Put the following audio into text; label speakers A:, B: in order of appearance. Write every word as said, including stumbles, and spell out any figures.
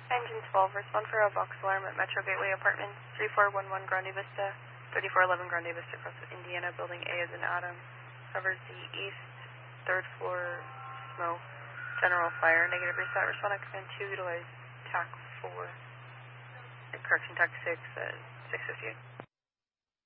A: Engine twelve, respond for a box alarm at Metro Gateway Apartments, three four one one Grande Vista, thirty-four eleven Grande Vista, across Indiana, building A as in Adam. Covers the east, third floor, smoke, general fire, negative reset, respond at command two, utilize T A C four, correction T A C six, uh, six fifty-eight.